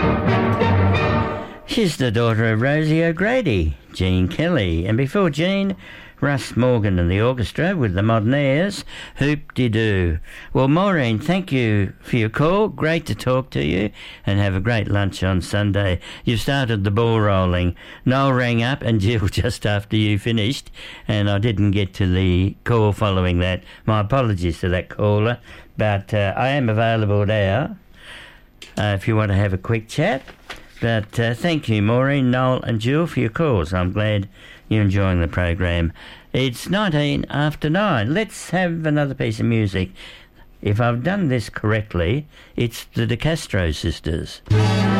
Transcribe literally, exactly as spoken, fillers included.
She's the daughter of Rosie O'Grady, Jean Kelly, and before Jean, Russ Morgan and the orchestra with the Modernaires, Hoop-de-Doo. Well, Maureen, thank you for your call. Great to talk to you, and have a great lunch on Sunday. You've started the ball rolling. Noel rang up, and Jill just after you finished, and I didn't get to the call following that. My apologies to that caller, but uh, I am available now uh, if you want to have a quick chat. But uh, thank you, Maureen, Noel and Jill, for your calls. I'm glad you're enjoying the program. It's nineteen after nine. Let's have another piece of music. If I've done this correctly, it's the De Castro Sisters.